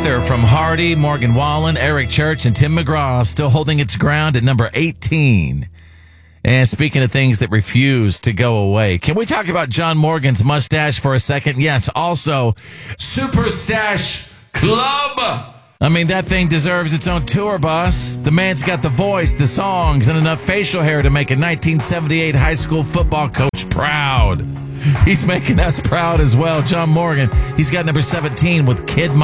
Luther from Hardy, Morgan Wallen, Eric Church, and Tim McGraw still holding its ground at number 18. And speaking of things that refuse to go away, can we talk about John Morgan's mustache for a second? Yes, also Super Stash Club. I mean, that thing deserves its own tour bus. The man's got the voice, the songs, and enough facial hair to make a 1978 high school football coach proud. He's making us proud as well. John Morgan, he's got number 17 with Kid